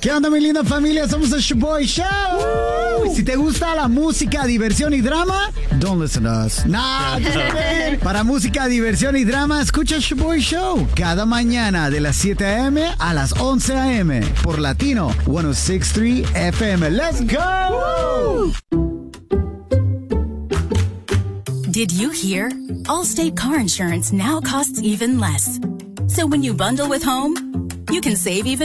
¿Qué onda, mi linda familia? Somos el Shoboy Show. Si te gusta la música, diversión y drama, don't listen to us. Para música, diversión y drama, escucha el Shoboy Show cada mañana de las 7 a.m. a las 11 a.m. por Latino 106.3 FM. ¡Let's go! Did you hear? Allstate car insurance now costs even less. So when you bundle with home, you can save even